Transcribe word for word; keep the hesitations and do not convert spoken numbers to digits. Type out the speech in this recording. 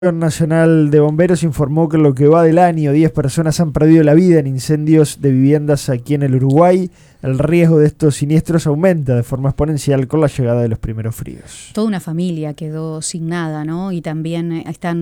Nacional de Bomberos informó que en lo que va del año diez personas han perdido la vida en incendios de viviendas aquí en el Uruguay. El riesgo de estos siniestros aumenta de forma exponencial con la llegada de los primeros fríos. Toda una familia quedó sin nada, ¿no? Y también están